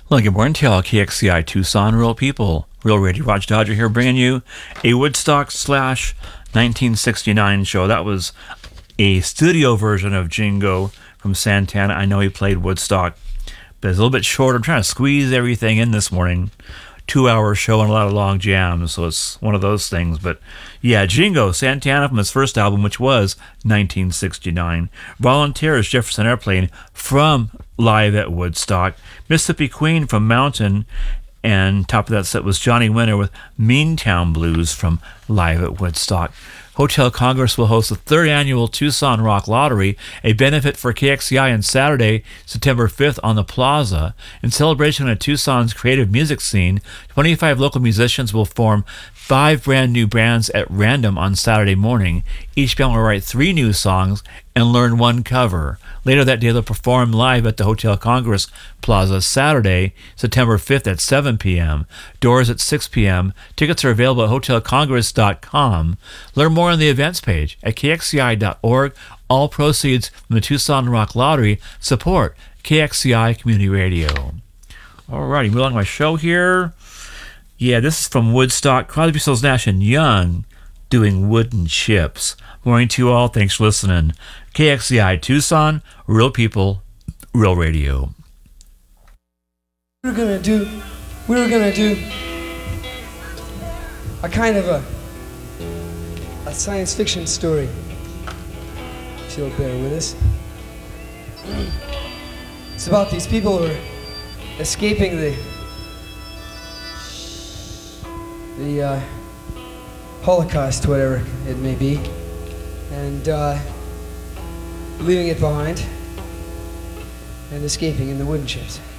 Well, good morning to y'all. KXCI Tucson, Real People, Real Radio. Roger Dodger here, bringing you a Woodstock slash 1969 show. That was a studio version of Jingo from Santana. I know he played Woodstock, but it's a little bit short. I'm trying to squeeze everything in this morning. 2-hour show and a lot of long jams, so it's one of those things. But yeah, Jingo, Santana from his first album, which was 1969. Volunteers, Jefferson Airplane from Live at Woodstock. Mississippi Queen from Mountain. And top of that set was Johnny Winter with Meantown Blues from Live at Woodstock. Hotel Congress will host the third annual Tucson Rock Lottery, a benefit for KXCI on Saturday, September 5th on the Plaza. In celebration of Tucson's creative music scene, 25 local musicians will form 5 brand new bands at random on Saturday morning. Each band will write 3 new songs and learn 1 cover. Later that day, they'll perform live at the Hotel Congress Plaza Saturday, September 5th at 7 p.m. Doors at 6 p.m. Tickets are available at hotelcongress.com. Learn more on the events page at kxci.org. All proceeds from the Tucson Rock Lottery support KXCI Community Radio. All righty, moving along to my show here. Yeah, this is from Woodstock. Crosby, Stills, Nash & Young doing Wooden Chips. Morning to you all. Thanks for listening. KXCI Tucson, Real People, Real Radio. We were gonna do a kind of a science fiction story. If you'll bear with us. It's about these people who are escaping the Holocaust, whatever it may be, and leaving it behind and escaping in the wooden chips.